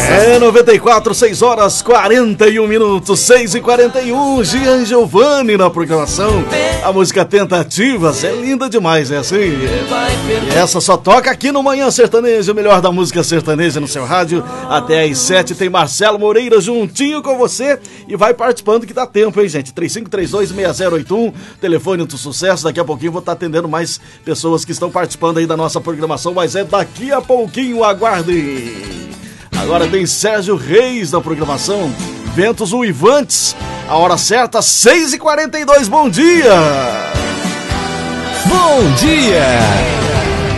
É 94, 6 horas 41 minutos, 6h41. Gian Giovanni na programação. A música Tentativas é linda demais, essa aí. E essa só toca aqui no Manhã Sertaneja, o melhor da música sertaneja no seu rádio. Até às 7 tem Marcelo Moreira juntinho com você. E vai participando que dá tempo, hein, gente? 3532-6081, telefone do sucesso. Daqui a pouquinho vou estar atendendo mais pessoas que estão participando aí da nossa programação, mas é daqui a pouquinho, aguardem. Agora tem Sérgio Reis na programação, Ventos Uivantes, a hora certa, 6h42, bom dia! Bom dia!